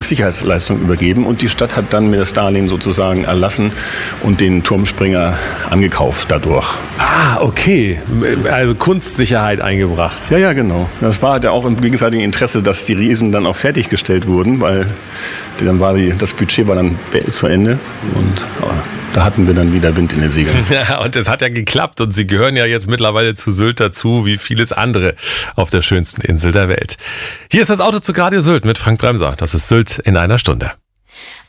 Sicherheitsleistung übergeben und die Stadt hat dann mir das Darlehen sozusagen erlassen und den Turmspringer angekauft dadurch. Ah, okay. Also Kunstsicherheit eingebracht. Ja, genau. Das war ja auch im gegenseitigen Interesse, dass die Riesen dann auch fertiggestellt wurden, weil dann das Budget war dann zu Ende und da hatten wir dann wieder Wind in den Segeln. Ja, und es hat ja geklappt und Sie gehören ja jetzt mittlerweile zu Sylt dazu, wie vieles andere auf der schönsten Insel der Welt. Hier ist das Autozug Radio Sylt mit Frank Bremser. Das ist Sylt in einer Stunde.